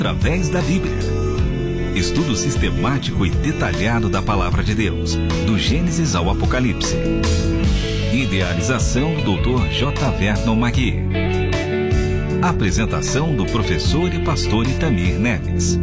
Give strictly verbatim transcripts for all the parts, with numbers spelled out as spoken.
através da Bíblia. Estudo sistemático e detalhado da Palavra de Deus, do Gênesis ao Apocalipse. Idealização do doutor J. Vernon Magui. Apresentação do professor e pastor Itamir Neves.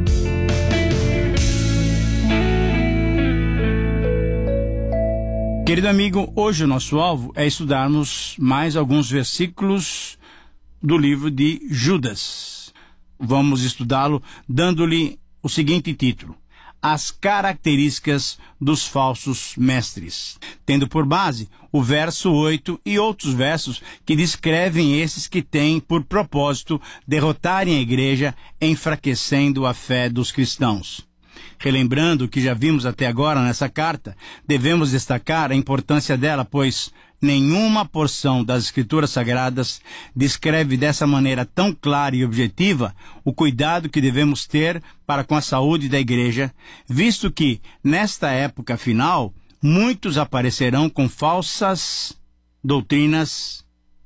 Querido amigo, hoje o nosso alvo é estudarmos mais alguns versículos do livro de Judas. Vamos estudá-lo dando-lhe o seguinte título: As características dos falsos mestres, tendo por base o verso oito e outros versos que descrevem esses que têm por propósito derrotarem a igreja, enfraquecendo a fé dos cristãos. Relembrando o que já vimos até agora nessa carta, devemos destacar a importância dela, pois nenhuma porção das Escrituras Sagradas descreve dessa maneira tão clara e objetiva o cuidado que devemos ter para com a saúde da igreja, visto que, nesta época final, muitos aparecerão com falsas doutrinas,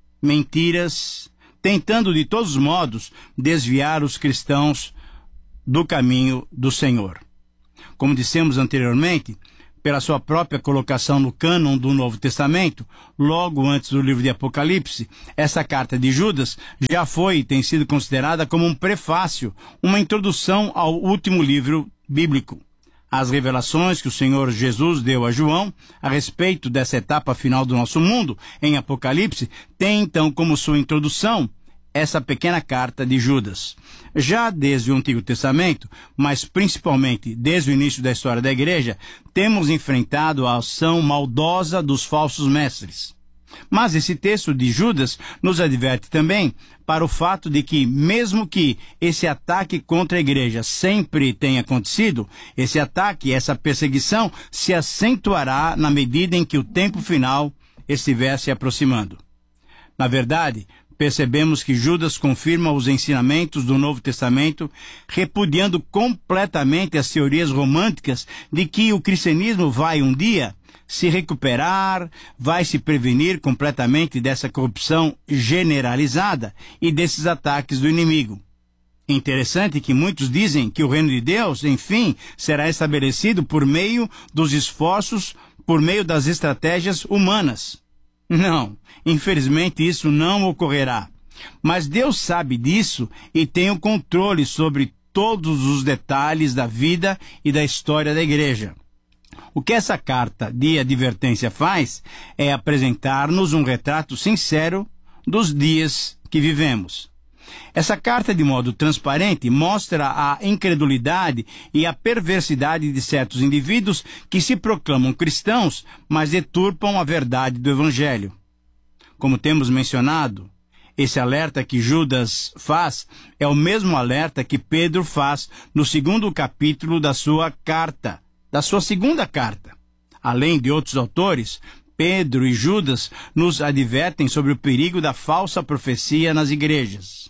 mentiras, tentando de todos os modos desviar os cristãos do caminho do Senhor. Como dissemos anteriormente, pela sua própria colocação no cânon do Novo Testamento, logo antes do livro de Apocalipse, essa carta de Judas já foi e tem sido considerada como um prefácio, uma introdução ao último livro bíblico. As revelações que o Senhor Jesus deu a João a respeito dessa etapa final do nosso mundo, em Apocalipse, tem então como sua introdução essa pequena carta de Judas. Já desde o Antigo Testamento, mas principalmente desde o início da história da igreja, temos enfrentado a ação maldosa dos falsos mestres. Mas esse texto de Judas nos adverte também para o fato de que, mesmo que esse ataque contra a igreja sempre tenha acontecido, esse ataque, essa perseguição, se acentuará na medida em que o tempo final estiver se aproximando. Na verdade, percebemos que Judas confirma os ensinamentos do Novo Testamento, repudiando completamente as teorias românticas de que o cristianismo vai um dia se recuperar, vai se prevenir completamente dessa corrupção generalizada e desses ataques do inimigo. Interessante que muitos dizem que o reino de Deus, enfim, será estabelecido por meio dos esforços, por meio das estratégias humanas. Não, infelizmente isso não ocorrerá. Mas Deus sabe disso e tem o controle sobre todos os detalhes da vida e da história da igreja. O que essa carta de advertência faz é apresentar-nos um retrato sincero dos dias que vivemos. Essa carta, de modo transparente, mostra a incredulidade e a perversidade de certos indivíduos que se proclamam cristãos, mas deturpam a verdade do Evangelho. Como temos mencionado, esse alerta que Judas faz é o mesmo alerta que Pedro faz no segundo capítulo da sua carta, da sua segunda carta. Além de outros autores, Pedro e Judas nos advertem sobre o perigo da falsa profecia nas igrejas.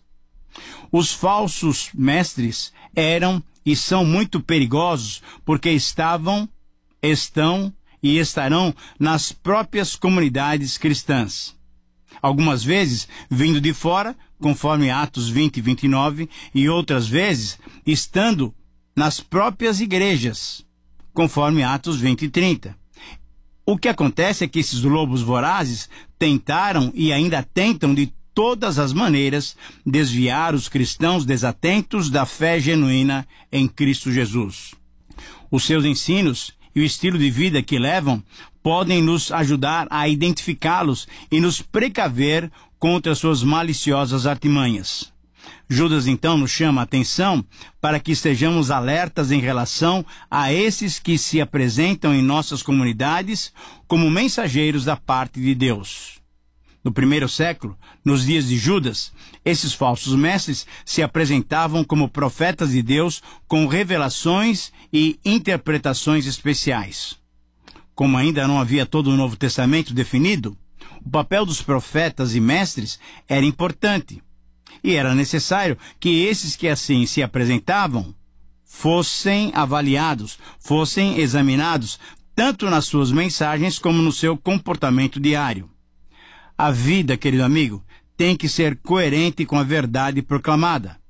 Os falsos mestres eram e são muito perigosos porque estavam, estão e estarão nas próprias comunidades cristãs. Algumas vezes vindo de fora, conforme Atos vinte e vinte e nove, e outras vezes estando nas próprias igrejas, conforme Atos vinte e trinta. O que acontece é que esses lobos vorazes tentaram e ainda tentam de todas as maneiras desviar os cristãos desatentos da fé genuína em Cristo Jesus. Os seus ensinos e o estilo de vida que levam podem nos ajudar a identificá-los e nos precaver contra suas maliciosas artimanhas. Judas então nos chama a atenção para que estejamos alertas em relação a esses que se apresentam em nossas comunidades como mensageiros da parte de Deus. No primeiro século, nos dias de Judas, esses falsos mestres se apresentavam como profetas de Deus com revelações e interpretações especiais. Como ainda não havia todo o Novo Testamento definido, o papel dos profetas e mestres era importante. E era necessário que esses que assim se apresentavam fossem avaliados, fossem examinados, tanto nas suas mensagens como no seu comportamento diário. A vida, querido amigo, tem que ser coerente com a verdade proclamada.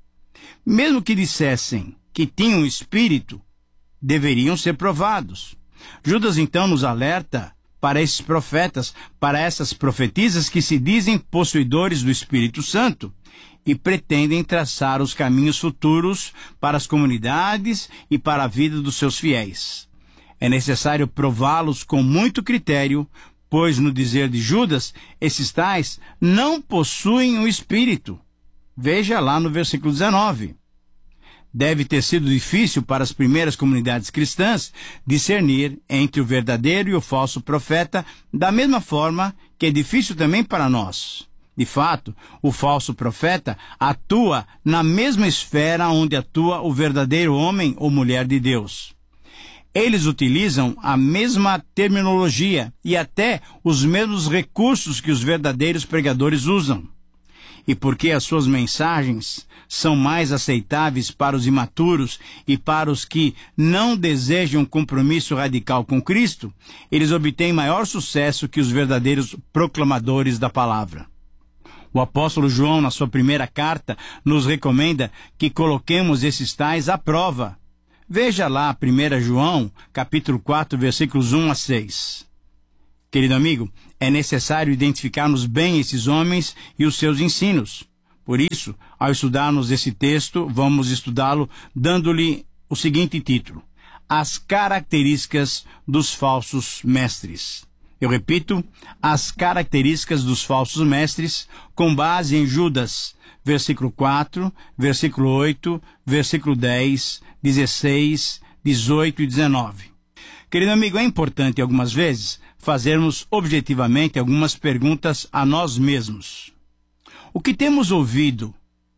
Mesmo que dissessem que tinham espírito, deveriam ser provados. Judas então nos alerta para esses profetas, para essas profetisas que se dizem possuidores do Espírito Santo e pretendem traçar os caminhos futuros para as comunidades e para a vida dos seus fiéis. É necessário prová-los com muito critério, pois, no dizer de Judas, esses tais não possuem o Espírito. Veja lá no versículo dezenove. Deve ter sido difícil para as primeiras comunidades cristãs discernir entre o verdadeiro e o falso profeta, da mesma forma que é difícil também para nós. De fato, o falso profeta atua na mesma esfera onde atua o verdadeiro homem ou mulher de Deus. Eles utilizam a mesma terminologia e até os mesmos recursos que os verdadeiros pregadores usam. E porque as suas mensagens são mais aceitáveis para os imaturos e para os que não desejam compromisso radical com Cristo, eles obtêm maior sucesso que os verdadeiros proclamadores da palavra. O apóstolo João, na sua primeira carta, nos recomenda que coloquemos esses tais à prova. Veja lá primeiro João, capítulo quatro, versículos um a seis. Querido amigo, é necessário identificarmos bem esses homens e os seus ensinos. Por isso, ao estudarmos esse texto, vamos estudá-lo dando-lhe o seguinte título: As características dos falsos mestres. Eu repito, as características dos falsos mestres, com base em Judas, versículo quatro, versículo oito, versículo dez, dezesseis, dezoito e dezenove. Querido amigo, é importante algumas vezes fazermos objetivamente algumas perguntas a nós mesmos. O que temos ouvido?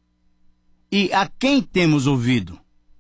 E a quem temos ouvido?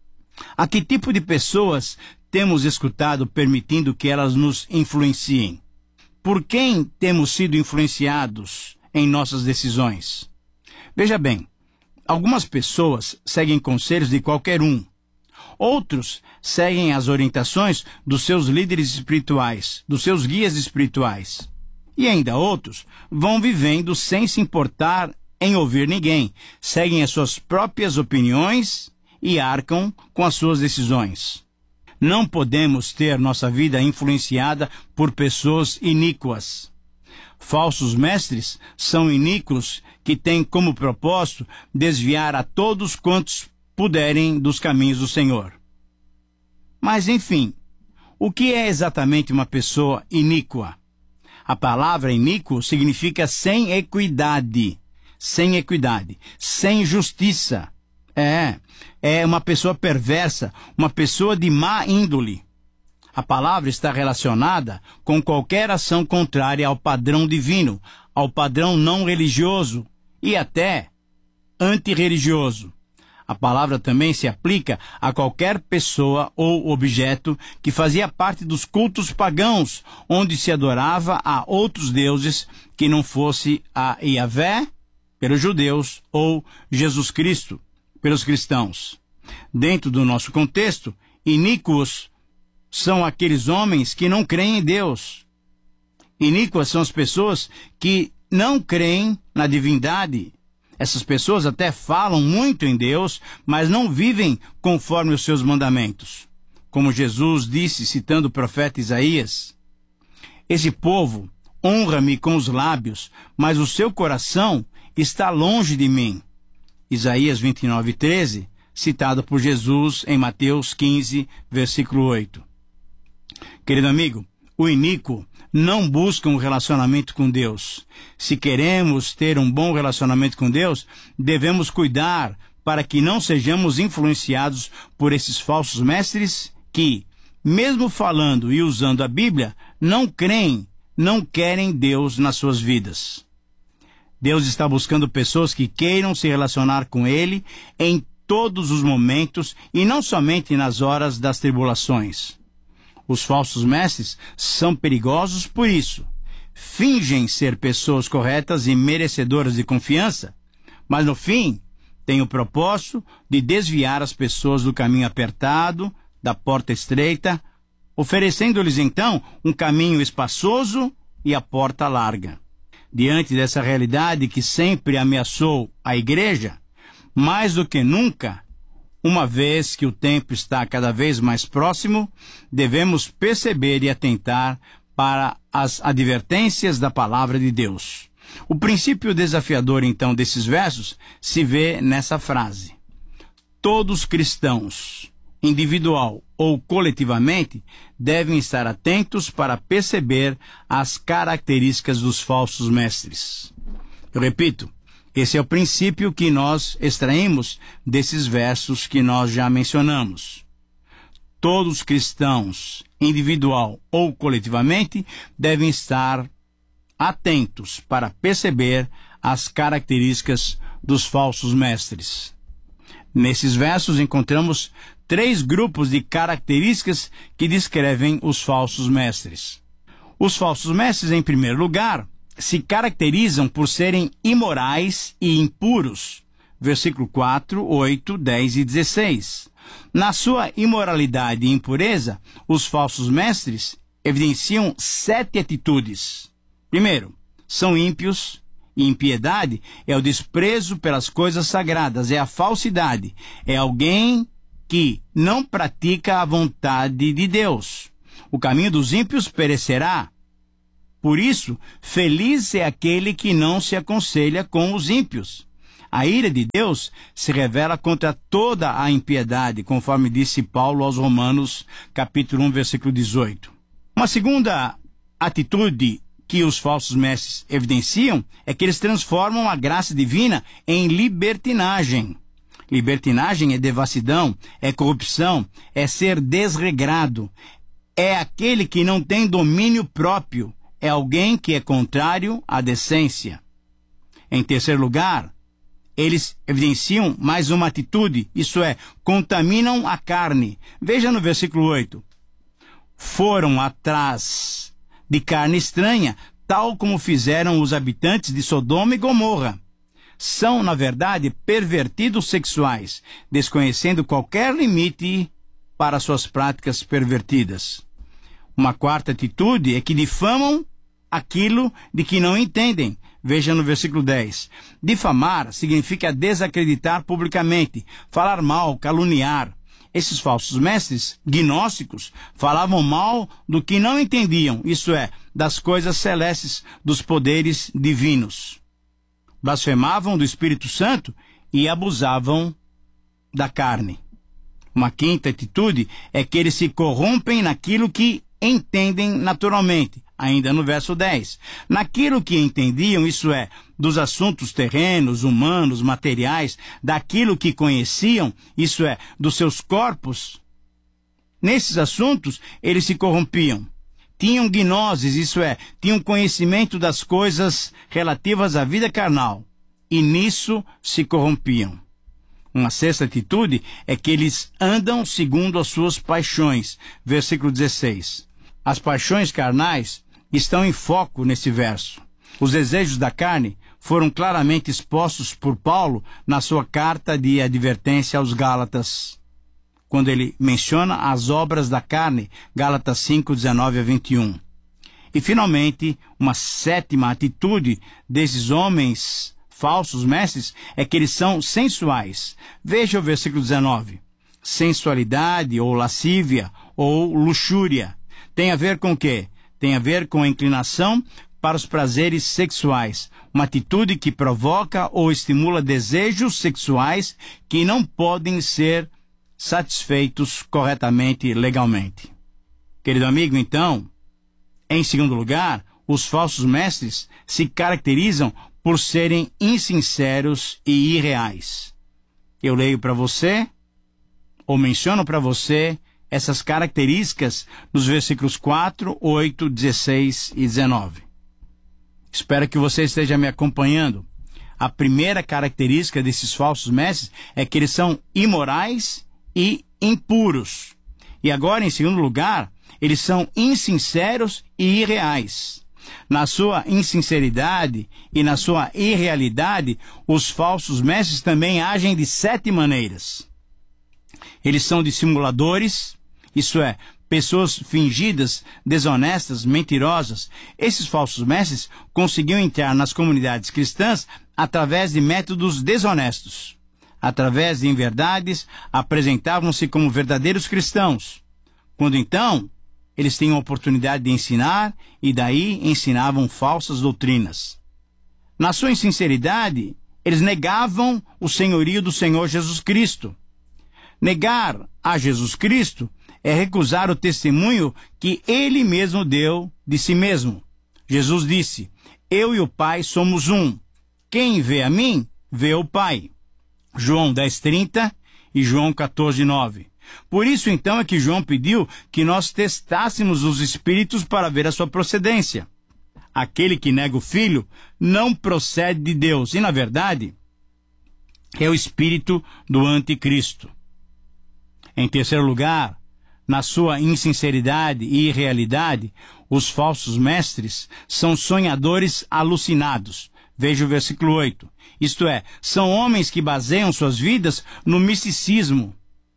A que tipo de pessoas temos escutado permitindo que elas nos influenciem? Por quem temos sido influenciados em nossas decisões? Veja bem, algumas pessoas seguem conselhos de qualquer um. Outros seguem as orientações dos seus líderes espirituais, dos seus guias espirituais. E ainda outros vão vivendo sem se importar em ouvir ninguém, seguem as suas próprias opiniões e arcam com as suas decisões. Não podemos ter nossa vida influenciada por pessoas iníquas. Falsos mestres são iníquos que têm como propósito desviar a todos quantos puderem dos caminhos do Senhor. Mas, enfim, o que é exatamente uma pessoa iníqua? A palavra iníquo significa sem equidade, sem equidade, sem justiça. É, é uma pessoa perversa, uma pessoa de má índole. A palavra está relacionada com qualquer ação contrária ao padrão divino, ao padrão não religioso e até antirreligioso. A palavra também se aplica a qualquer pessoa ou objeto que fazia parte dos cultos pagãos, onde se adorava a outros deuses que não fosse a Yahvé, pelos judeus, ou Jesus Cristo, pelos cristãos. Dentro do nosso contexto, iníquos são aqueles homens que não creem em Deus. Iníquas são as pessoas que não creem na divindade. Essas pessoas até falam muito em Deus, mas não vivem conforme os seus mandamentos. Como Jesus disse, citando o profeta Isaías: Esse povo honra-me com os lábios, mas o seu coração está longe de mim. Isaías vinte e nove, treze, citado por Jesus em Mateus quinze, versículo oito. Querido amigo, o iníquo não busca um relacionamento com Deus. Se queremos ter um bom relacionamento com Deus, devemos cuidar para que não sejamos influenciados por esses falsos mestres que, mesmo falando e usando a Bíblia, não creem, não querem Deus nas suas vidas. Deus está buscando pessoas que queiram se relacionar com Ele em todos os momentos e não somente nas horas das tribulações. Os falsos mestres são perigosos por isso. Fingem ser pessoas corretas e merecedoras de confiança, mas no fim têm o propósito de desviar as pessoas do caminho apertado, da porta estreita, oferecendo-lhes então um caminho espaçoso e a porta larga. Diante dessa realidade que sempre ameaçou a igreja, Mais do que nunca, uma vez que o tempo está cada vez mais próximo, devemos perceber e atentar para as advertências da palavra de Deus. O princípio desafiador, então, desses versos se vê nessa frase. Todos cristãos, individual ou coletivamente, devem estar atentos para perceber as características dos falsos mestres. Eu repito, esse é o princípio que nós extraímos desses versos que nós já mencionamos. Todos cristãos, individual ou coletivamente, devem estar atentos para perceber as características dos falsos mestres. Nesses versos encontramos três grupos de características que descrevem os falsos mestres. Os falsos mestres, em primeiro lugar, se caracterizam por serem imorais e impuros. Versículo quatro, oito, dez e dezesseis. Na sua imoralidade e impureza, os falsos mestres evidenciam sete atitudes. Primeiro, são ímpios, e impiedade é o desprezo pelas coisas sagradas, é a falsidade, é alguém que não pratica a vontade de Deus. O caminho dos ímpios perecerá. Por isso, feliz é aquele que não se aconselha com os ímpios. A ira de Deus se revela contra toda a impiedade, conforme disse Paulo aos Romanos, capítulo um, versículo dezoito. Uma segunda atitude que os falsos mestres evidenciam é que eles transformam a graça divina em libertinagem. Libertinagem é devassidão, é corrupção, é ser desregrado, é aquele que não tem domínio próprio, é alguém que é contrário à decência. Em terceiro lugar, eles evidenciam mais uma atitude, isso é, contaminam a carne. Veja no versículo oito. Foram atrás de carne estranha, tal como fizeram os habitantes de Sodoma e Gomorra. São, na verdade, pervertidos sexuais, desconhecendo qualquer limite para suas práticas pervertidas. Uma quarta atitude é que difamam aquilo de que não entendem. Veja no versículo dez. Difamar significa desacreditar publicamente, falar mal, caluniar. Esses falsos mestres gnósticos falavam mal do que não entendiam, isso é, das coisas celestes, dos poderes divinos. Blasfemavam do Espírito Santo e abusavam da carne. Uma quinta atitude é que eles se corrompem naquilo que entendem naturalmente. Ainda no verso dez. Naquilo que entendiam, isso é, dos assuntos terrenos, humanos, materiais, daquilo que conheciam, isso é, dos seus corpos, nesses assuntos eles se corrompiam. Tinham gnoses, isso é, tinham conhecimento das coisas relativas à vida carnal, e nisso se corrompiam. Uma sexta atitude é que eles andam segundo as suas paixões. Versículo dezesseis. As paixões carnais estão em foco nesse verso. Os desejos da carne foram claramente expostos por Paulo na sua carta de advertência aos Gálatas, quando ele menciona as obras da carne, Gálatas cinco, dezenove a vinte e um. E, finalmente, uma sétima atitude desses homens falsos mestres é que eles são sensuais. Veja o versículo dezenove. Sensualidade, ou lascívia, ou luxúria. Tem a ver com o quê? Tem a ver com a inclinação para os prazeres sexuais, uma atitude que provoca ou estimula desejos sexuais que não podem ser satisfeitos corretamente legalmente. Querido amigo, então, em segundo lugar, os falsos mestres se caracterizam por serem insinceros e irreais. Eu leio para você, ou menciono para você, essas características nos versículos quatro, oito, dezesseis e dezenove. Espero que você esteja me acompanhando. A primeira característica desses falsos mestres é que eles são imorais e impuros. E agora, em segundo lugar, eles são insinceros e irreais. Na sua insinceridade e na sua irrealidade, os falsos mestres também agem de sete maneiras. Eles são dissimuladores, isso é, pessoas fingidas, desonestas, mentirosas. Esses falsos mestres conseguiam entrar nas comunidades cristãs através de métodos desonestos. através de inverdades, apresentavam-se como verdadeiros cristãos. Quando então, eles tinham a oportunidade de ensinar e daí ensinavam falsas doutrinas. Na sua insinceridade, eles negavam o senhorio do Senhor Jesus Cristo. Negar a Jesus Cristo é recusar o testemunho que ele mesmo deu de si mesmo. Jesus disse: eu e o Pai somos um. Quem vê a mim, vê o Pai. João dez, trinta e João quatorze, nove. Por isso, então, é que João pediu que nós testássemos os espíritos para ver a sua procedência. Aquele que nega o Filho não procede de Deus, e, na verdade, é o espírito do anticristo. Em terceiro lugar, na sua insinceridade e irrealidade, os falsos mestres são sonhadores alucinados. Veja o versículo oito. Isto é, são homens que baseiam suas vidas no misticismo,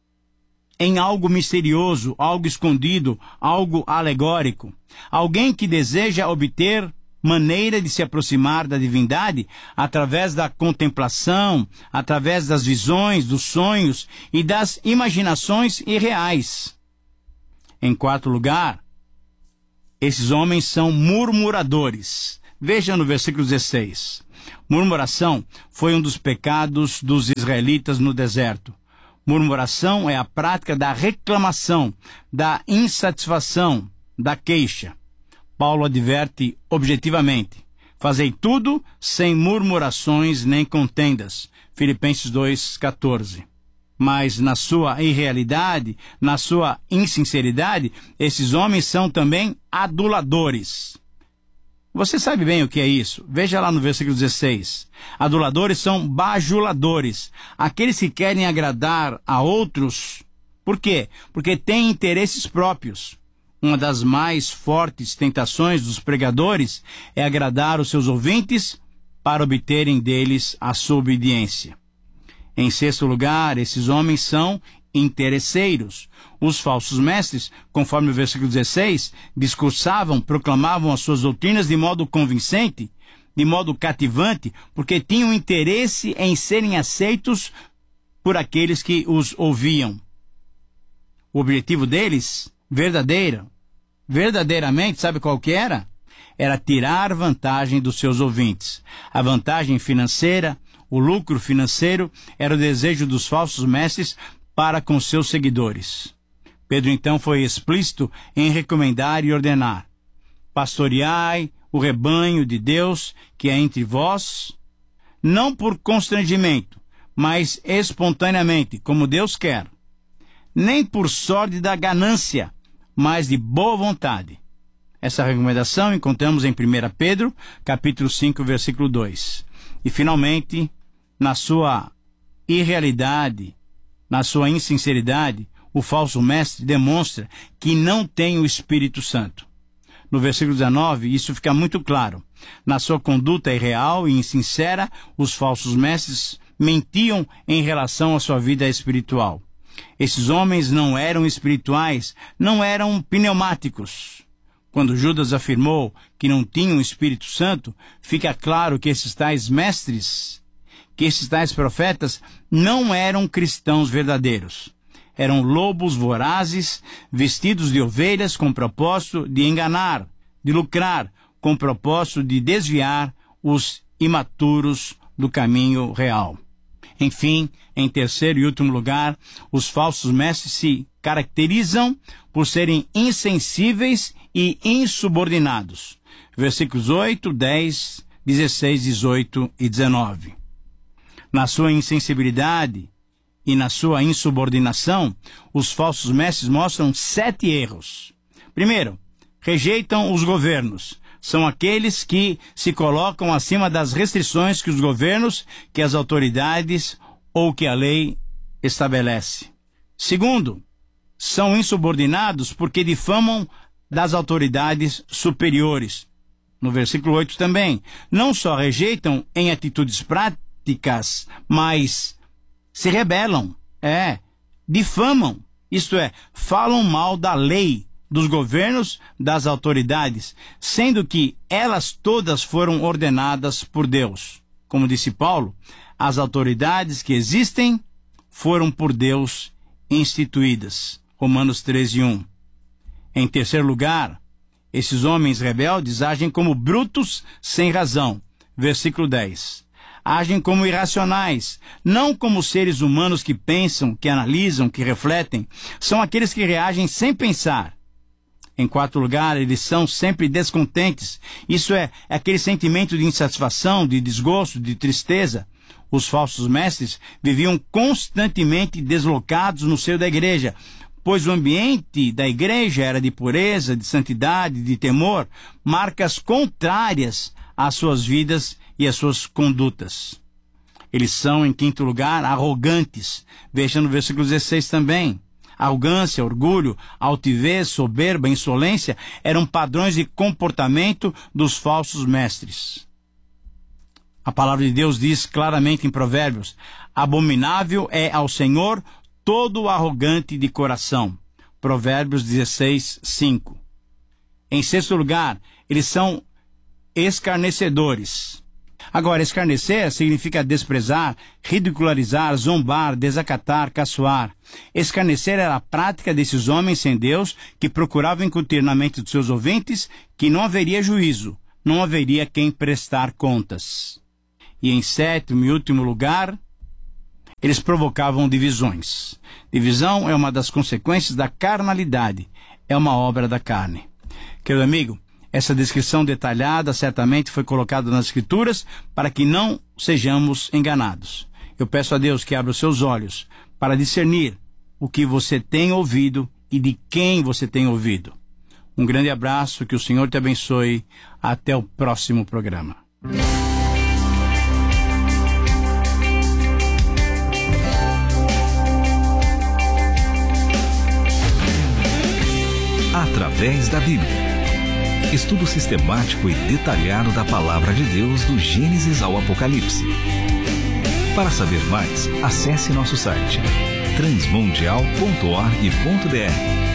em algo misterioso, algo escondido, algo alegórico. Alguém que deseja obter maneira de se aproximar da divindade através da contemplação, através das visões, dos sonhos e das imaginações irreais. Em quarto lugar, esses homens são murmuradores. Veja no versículo dezesseis. Murmuração foi um dos pecados dos israelitas no deserto. Murmuração é a prática da reclamação, da insatisfação, da queixa. Paulo adverte objetivamente: fazei tudo sem murmurações nem contendas. Filipenses dois, quatorze. Mas na sua irrealidade, na sua insinceridade, esses homens são também aduladores. Você sabe bem o que é isso? Veja lá no versículo dezesseis. Aduladores são bajuladores, aqueles que querem agradar a outros. Por quê? Porque têm interesses próprios. Uma das mais fortes tentações dos pregadores é agradar os seus ouvintes para obterem deles a sua obediência. Em sexto lugar, esses homens são interesseiros. Os falsos mestres, conforme o versículo dezesseis, discursavam, proclamavam as suas doutrinas de modo convincente, de modo cativante, porque tinham interesse em serem aceitos por aqueles que os ouviam. O objetivo deles, verdadeiro, verdadeiramente, sabe qual que era? Era tirar vantagem dos seus ouvintes. A vantagem financeira, o lucro financeiro, era o desejo dos falsos mestres para com seus seguidores. Pedro então foi explícito em recomendar e ordenar: pastoreai o rebanho de Deus que é entre vós, não por constrangimento, mas espontaneamente, como Deus quer, nem por sorte da ganância, mas de boa vontade. Essa recomendação encontramos em primeira Pedro, capítulo cinco, versículo dois. E finalmente, na sua irrealidade, na sua insinceridade, o falso mestre demonstra que não tem o Espírito Santo. No versículo dezenove, isso fica muito claro. Na sua conduta irreal e insincera, os falsos mestres mentiam em relação à sua vida espiritual. Esses homens não eram espirituais, não eram pneumáticos. Quando Judas afirmou que não tinham o Espírito Santo, fica claro que esses tais mestres, que esses tais profetas não eram cristãos verdadeiros. Eram lobos vorazes, vestidos de ovelhas com propósito de enganar, de lucrar, com propósito de desviar os imaturos do caminho real. Enfim, em terceiro e último lugar, os falsos mestres se caracterizam por serem insensíveis e insubordinados. Versículos oito, dez, dezesseis, dezoito e dezenove. Na sua insensibilidade e na sua insubordinação, os falsos mestres mostram sete erros. Primeiro, rejeitam os governos. São aqueles que se colocam acima das restrições que os governos, que as autoridades ou que a lei estabelece. Segundo, são insubordinados porque difamam das autoridades superiores. No versículo oito também, não só rejeitam em atitudes práticas, mas se rebelam, é, difamam, isto é, falam mal da lei, dos governos, das autoridades, sendo que elas todas foram ordenadas por Deus. como disse Paulo, as autoridades que existem foram por Deus instituídas. Romanos treze, um. Em terceiro lugar, esses homens rebeldes agem como brutos sem razão. Versículo dez. Agem como irracionais, não como seres humanos que pensam, que analisam, que refletem. São aqueles que reagem sem pensar. Em quarto lugar, eles são sempre descontentes. Isso é, é aquele sentimento de insatisfação, de desgosto, de tristeza. Os falsos mestres viviam constantemente deslocados no seio da igreja, pois o ambiente da igreja era de pureza, de santidade, de temor, marcas contrárias às suas vidas e às suas condutas. Eles são, em quinto lugar, arrogantes. Veja no versículo dezesseis também. Arrogância, orgulho, altivez, soberba, insolência eram padrões de comportamento dos falsos mestres. A palavra de Deus diz claramente em Provérbios: abominável é ao Senhor todo arrogante de coração. Provérbios dezesseis, cinco. Em sexto lugar, eles são escarnecedores. Agora, escarnecer significa desprezar, ridicularizar, zombar, desacatar, caçoar. Escarnecer era a prática desses homens sem Deus que procuravam incutir na mente dos seus ouvintes que não haveria juízo, não haveria quem prestar contas. E em sétimo e último lugar, eles provocavam divisões. Divisão é uma das consequências da carnalidade, é uma obra da carne. Querido amigo, essa descrição detalhada certamente foi colocada nas Escrituras para que não sejamos enganados. Eu peço a Deus que abra os seus olhos para discernir o que você tem ouvido e de quem você tem ouvido. Um grande abraço, que o Senhor te abençoe. Até o próximo programa. Através da Bíblia. Estudo sistemático e detalhado da Palavra de Deus do Gênesis ao Apocalipse. Para saber mais, acesse nosso site transmundial ponto org ponto br.